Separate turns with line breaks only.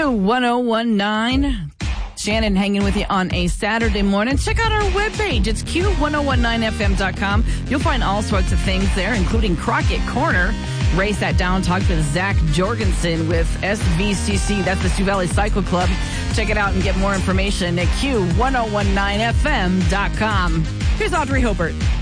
Q1019. Shannon hanging with you on a Saturday morning. Check out our webpage. It's Q1019FM.com. You'll find all sorts of things there, including Crockett Corner. Ray sat down, talked with Zach Jorgensen with SVCC. That's the Sioux Valley Cycle Club. Check it out and get more information at Q1019FM.com. Here's Audrey Hobart.